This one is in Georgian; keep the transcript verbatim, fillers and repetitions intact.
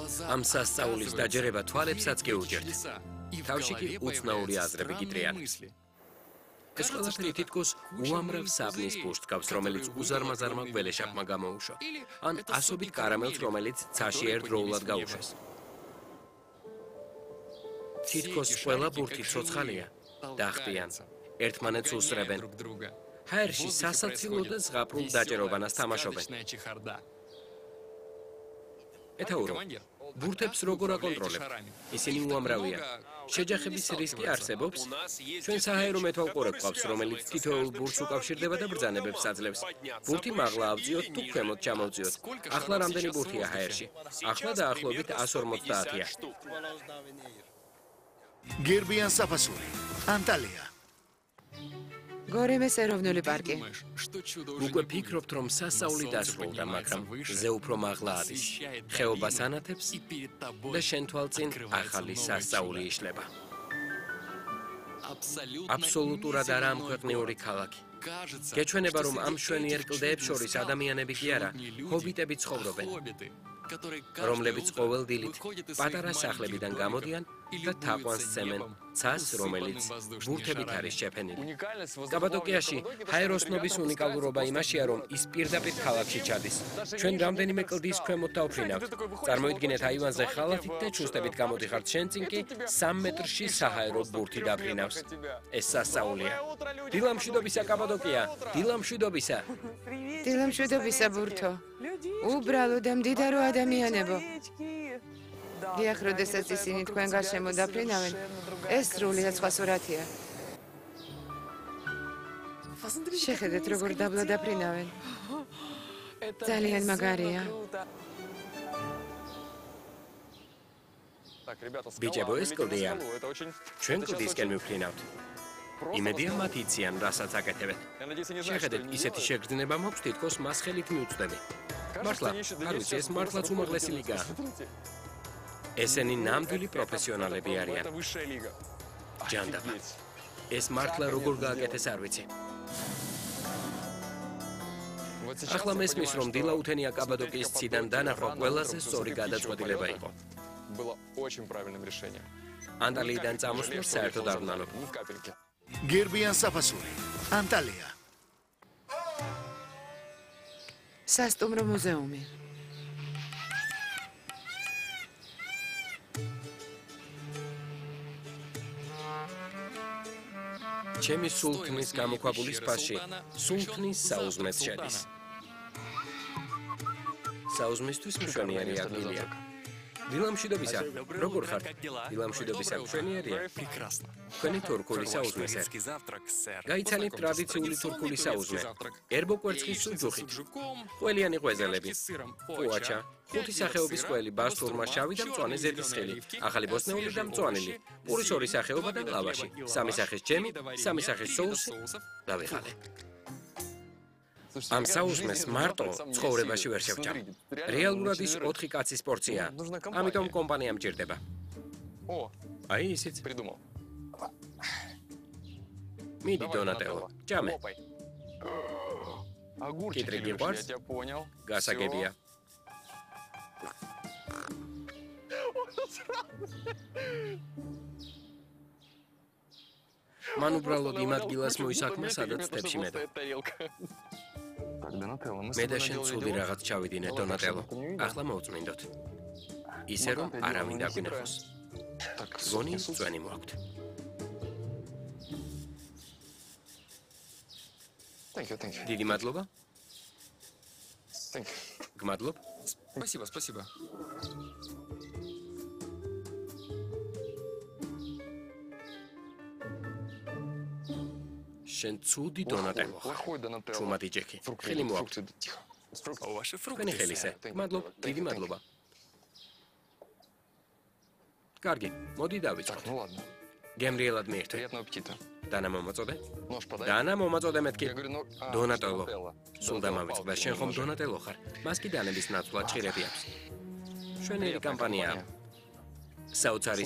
ამ სასწაულის დაჯერება თვალებსაც გეუჯერთ. თავში კი უცნაური აზრები გიტრიან. ეს ყველაფერი თითქოს უამრავ საბნის ფუშტს გავს, რომელიც უზარმაზარმა გველეშაპმა გამოუშვა, ან ასობით კარამელს, რომელიც ცაში ერთდროულად გაუშვეს. თითქოს ყველა ბურთი ცოცხალია, დახტიან, ერთმანეთს უსწრებენ. ჰაერში სასაცილო და ზღაპრულ დაჭერობანას თამაშობენ. ეთაურო, ბურთებს როგორ აკონტროლებთ? ისინი უამრავია. შეჯახების რისკი არსებობს. ჩვენ საჰაერო მეთვალყურე გვყავს, რომელიც თითოეულ ბურთს უკავშირდება და ბრძანებებს აძლევს. ბურთი მაღლა ავწიოთ თუ ქვემოთ ჩამოვწიოთ. ახლა რამდენი ბურთია ჰაერში? ახლა დაახლოებით εκατს ორმოცდაათია. გერბიან საფასური, ანტალია. გორემეს ეროვნული პარკი. უკვე ფიქრობთ, რომ სასწაული დასრულდა, მაგრამ ზე უფრო მაღლა ადის. ხეობას ანათებს და შენ თვალწინ ახალი სასწაული იშლება. აბსოლუტურად არამქვეყნიური ქალაქი. გეჩვენება, რომ ამ მშვენიერ კლდეებს შორის ადამიანები კი არა, ჰობიტები ცხოვრობენ, რომლებიც ყოველ დილით პატარა სახლებიდან გამოდიან და თაყვანს სცემენ ცას, რომელიც ბურთებით არის შეფენილი. კაპადოკიაში ჰაეროსნობის უნიკალურობა იმაშია, რომ ის პირდაპირ ქალაქში ჩადის. ჩვენ რამდენიმე კლდის ქვემოთ დავფრინავთ. წარმოიდგინეთ, აივანზე ხალათით და ჩუსტებით გამოდიხართ, შენ წინ კი სამ მეტრში საჰაერო ბურთი დაფრინავს. ეს სასწაულია. დილამშვიდობისა კაპადოკია, დილამშვიდობისა. დილამშვიდობისა ბურთო. უბრალო და მდიდარო ადამიანებო. დიახ, როდესაც ისინი თქვენ გარშემო დაფრინავენ, ეს სრულიად სხვა სურათია. შეხედეთ, როგორ დაბლა დაფრინავენ. ძალიან მაგარია. ბიჭებო, ეს კლდეა. ჩვენ კლდისკენ მივფრინავთ. იმედია მათ იციან, რასაც აკეთებენ. შეხედეთ, ისეთი შეგრძნება მაქვს, თითქოს მას ხელით მიუწვდები. მართლა, არ ვიცი, ეს მართლაც უმაღლესი ლიგაა. ესენი ნამდვილი პროფესიონალები არიან. ჯანდაბა. ეს მართლა როგორ გააკეთეს არ ვიცი. ახლა მესმის, რომ დილაუთენია კაპადოკიის ციდან დანახვა ყველაზე სწორი გადაწყვეტილება იყო. ანტალიიდან წამოსვლას საერთოდ არ ვნანობ. გერბიან საფასური, ანტალია. სასტუმრო მუზეუმი. ჩემი სულთნის გამოქვაბულის ფასში სულთნის საუზმეც შედის. საუზმისთვის მშვენიერი ადგილია. დილამშვიდობისა, როგორ ხართ? დილამშვიდობისა, მშვენიერია? თქვენი თურქული საუზმესე. გაიცანით ტრადიციული თურქული საუზმე. ერბო კვერცხის სუჯუხით. ყველიანი ყვეზელები. ყუაჩა. ხუთი სახეობის ყველი, ბასტურმა შავი და მწვანე ზეთისხილი. ახალი ბოსნეული და მწვანილი. პურის ორი სახეობა და ლავაში. სამი სახის ჯემი, სამი სახის соуსი. დავიხალე. ამ საუზმეს მარტო ცხოვრებაში ვერ შევჭამ. რეალურად ის ოთხი კაცის პორცია. ამიტომ კომპანია მჭირდება. აი ისიც. მიდი დონატელო, ჭამე. კიტრი გიყვარს? გასაგებია. მან უბრალოდ იმ ადგილას მოისაქმნა, სადაც თებში მედო. მე და შენ ცუდი რაღაც ჩავიდინე, დონატელო. ახლა მოვწმინდოთ. ისე რომ არავინ დაგვინახოს. გონი წვენი მოაქვთ. დიდი მადლობა. გმადლობ. Спасибо, спасибо. შენ ცუდი დონატელო. ჩუმადი ჯექი. ხელი მოაქვთ. Ваши фрукты. თქვენი ხელისე. გმადლობ, დიდი მადლობა. კარგი, მოდი დავიწყოთ. Ну ладно. გემრიელად მიირთვე. Приятного аппетита. დანა მომაწოდე? Нож подай. დანა მომაწოდე მეთქი. Я говорю, ну, а, დონატელო. Донателло. სულ დამავიწყდა, შენ ხომ დონატელო ხარ? მას კი დანების ნაცვლად ჭირები აქვს. შვენიერი კამპანიაა. საოცარი